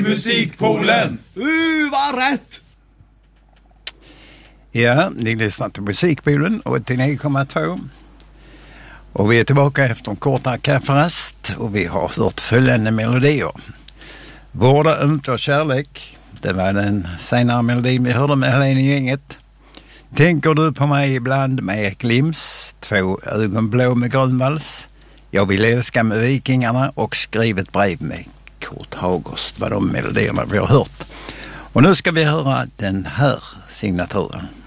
Musikpoolen! Vad rätt! Ja, ni lyssnar till Musikpoolen 89,2. Och vi är tillbaka efter en kortare kafferast och vi har hört följande melodier. Vårda inte och kärlek. Det var den senare melodin vi hörde med Helene Gänget. Tänker du på mig ibland med Erik Lims, 2 ögon blå med Grönvalls. Jag vill älska med Vikingarna och skriv ett brev med Kurt Hagost, var de melodierna vi har hört. Och nu ska vi höra den här signaturen.